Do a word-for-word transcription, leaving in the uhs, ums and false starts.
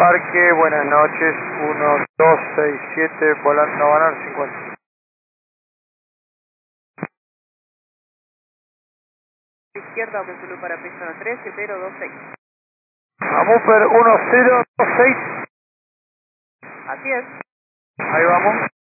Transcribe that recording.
Parque, buenas noches, uno dos seis siete, volando a Banar cincuenta. Izquierda, Open Zulu para Prisona tres, siete cero dos seis. A Mupper uno cero dos seis. Así es. Ahí vamos.